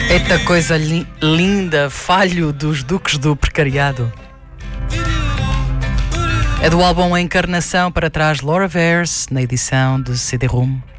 Eita coisa linda, Falho dos Duques do Precariado. É do álbum Encarnação, para trás Laura Vers, na edição de CD-ROM.